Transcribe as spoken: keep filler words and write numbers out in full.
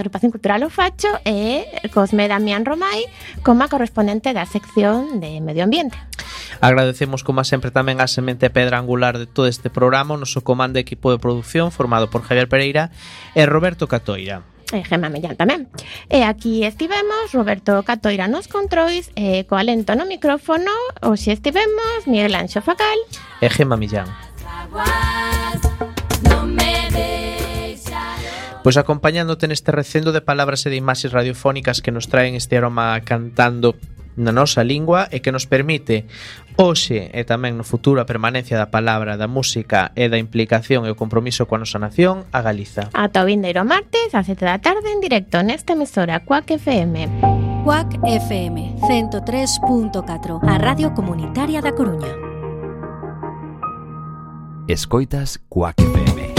Agrupación Cultural O Facho e Cosme Damián Romai como a correspondente da sección de Medio Ambiente. Agradecemos, como sempre, tamén a semente pedra angular de todo este programa, o noso comando de equipo de producción formado por Javier Pereira e Roberto Catoira. E Gemma Millán tamén. E aquí estivemos Roberto Catoira nos controis e co alento no micrófono hoxe estivemos Miguel Anxo Facal e Gemma Millán. Pois acompañándote neste recendo de palabras e de imaxes radiofónicas que nos traen este aroma cantando na nosa lingua e que nos permite hoxe e tamén no futuro a permanencia da palabra, da música e da implicación e o compromiso coa nosa nación, a Galiza. Ata o vindeiro martes ás sete da tarde en directo nesta emisora Cuac F M. Cuac F M ciento tres punto catro, a Radio Comunitaria da Coruña. Escoitas Cuac F M.